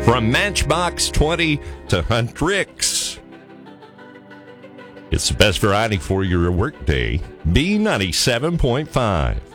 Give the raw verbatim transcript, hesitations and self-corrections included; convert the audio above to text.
From Matchbox twenty to Huntrix. It's the best variety for your workday. B ninety-seven point five.